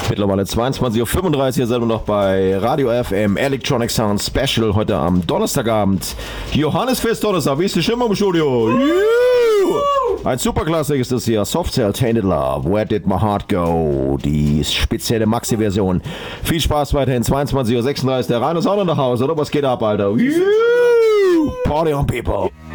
Mittlerweile 22.35 Uhr, hier sind wir noch bei Radio FM Electronic Sound Special, heute am Donnerstagabend. Johannesfest Donnerstag, wie ist die Stimmung im Studio? Ein Superklassik ist das hier, Soft Cell, Tainted Love, Where Did My Heart Go, die spezielle Maxi-Version. Viel Spaß weiterhin, 22.36 Uhr, der Rein ist auch noch nach Hause, oder was geht ab, Alter? Party on, people!